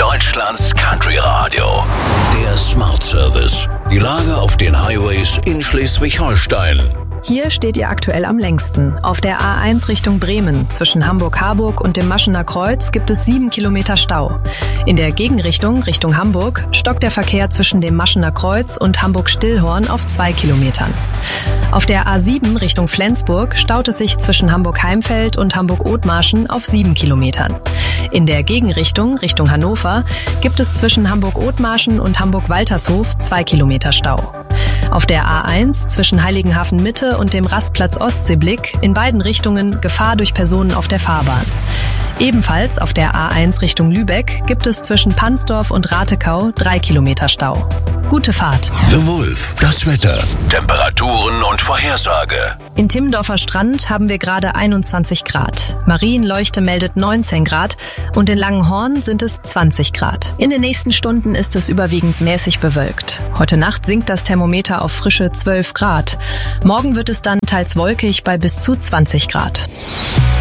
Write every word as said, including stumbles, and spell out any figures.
Deutschlands Country Radio. Der Smart Service. Die Lage auf den Highways in Schleswig-Holstein. Hier steht ihr aktuell am längsten. Auf der A eins Richtung Bremen zwischen Hamburg-Harburg und dem Maschener Kreuz gibt es sieben Kilometer Stau. In der Gegenrichtung, Richtung Hamburg, stockt der Verkehr zwischen dem Maschener Kreuz und Hamburg-Stillhorn auf zwei Kilometern. Auf der A sieben Richtung Flensburg staut es sich zwischen Hamburg-Heimfeld und Hamburg-Othmarschen auf sieben Kilometern. In der Gegenrichtung, Richtung Hannover, gibt es zwischen Hamburg-Othmarschen und Hamburg-Waltershof zwei Kilometer Stau. Auf der A eins zwischen Heiligenhafen Mitte und dem Rastplatz Ostseeblick in beiden Richtungen Gefahr durch Personen auf der Fahrbahn. Ebenfalls auf der A eins Richtung Lübeck gibt es zwischen Pansdorf und Ratekau drei Kilometer Stau. Gute Fahrt. The Wolf, das Wetter, Temperaturen und Vorhersage. In Timmendorfer Strand haben wir gerade einundzwanzig Grad. Marienleuchte meldet neunzehn Grad und in Langenhorn sind es zwanzig Grad. In den nächsten Stunden ist es überwiegend mäßig bewölkt. Heute Nacht sinkt das Thermometer auf frische zwölf Grad. Morgen wird es dann teils wolkig bei bis zu zwanzig Grad.